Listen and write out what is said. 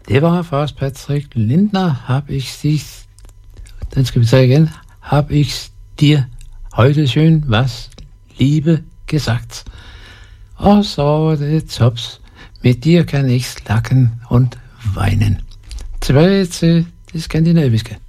Det var først Patrick Lindner, hab ich dich, den skal vi tage igen, hab ich dir heute schön was Liebe gesagt. Og så var det Tops, med dir kan ich lachen und weinen. Tilbage til det skandinaviske.